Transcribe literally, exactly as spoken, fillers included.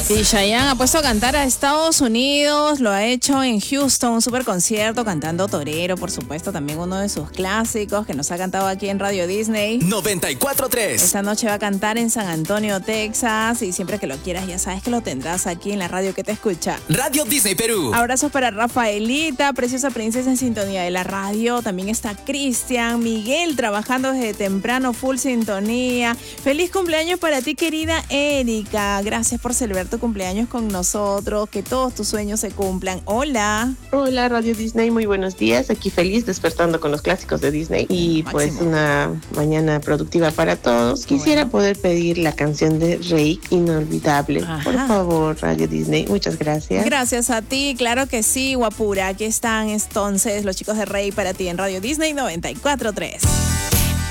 Y Chayanne ha puesto a cantar a Estados Unidos, lo ha hecho en Houston, un super concierto cantando Torero, por supuesto, también uno de sus clásicos que nos ha cantado aquí en Radio Disney. noventa y cuatro tres. Esta noche va a cantar en San Antonio, Texas, y siempre que lo quieras ya sabes que lo tendrás aquí en la radio que te escucha. Radio Disney Perú. Abrazos para Rafaelita, preciosa princesa en sintonía de la radio. También está Cristian, Miguel trabajando desde temprano, full sintonía. Feliz cumpleaños para ti, querida Erika. Gracias por celebrar tu cumpleaños con nosotros, que todos tus sueños se cumplan. Hola. Hola Radio Disney, muy buenos días. Aquí feliz despertando con los clásicos de Disney y Máximo. Pues una mañana productiva para todos. Quisiera Bueno. poder pedir la canción de Rey, Inolvidable. Ajá. Por favor, Radio Disney, muchas gracias. Gracias a ti, claro que sí, guapura. Aquí están entonces los chicos de Rey para ti en Radio Disney noventa y cuatro tres.